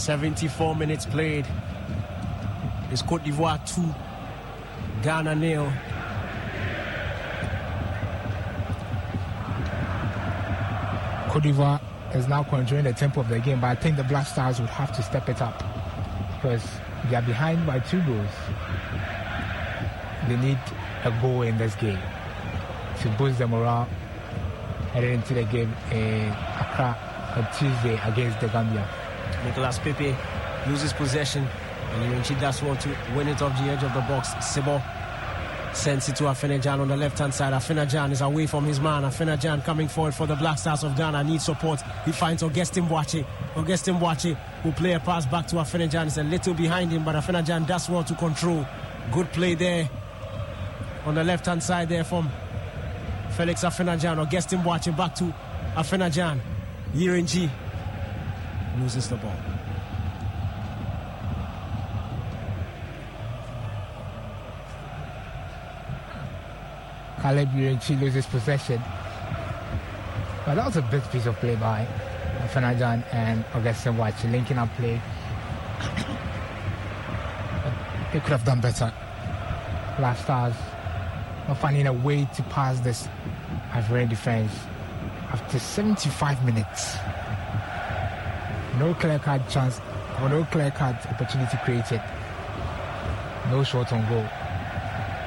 74 minutes played. It's Côte d'Ivoire 2, Ghana 0. Côte d'Ivoire is now controlling the tempo of the game, but I think the Black Stars would have to step it up because they are behind by 2 goals. They need a goal in this game to boost the morale heading into the game in Accra on Tuesday against the Gambia. Nicolas Pepe loses possession, and Irenchi does want to win it off the edge of the box. Sebo sends it to Afena-Gyan on the left-hand side. Afena-Gyan is away from his man. Afena-Gyan coming forward for the Black Stars of Ghana. Needs support. He finds Augustin Boache. Augustin Boache will play a pass back to Afena-Gyan. It's a little behind him, but Afena-Gyan does well to control. Good play there on the left-hand side there from Felix Afena-Gyan. Augustin Boache back to Afena-Gyan. Irenchi loses the ball. Caleb Irenchi loses possession. But that was a big piece of play by Afena-Gyan and Augustin Boache, linking up play. They could have done better. Black Stars not finding a way to pass this Ivorian defense after 75 minutes. No clear-cut chance or no clear-cut opportunity created. No shot on goal.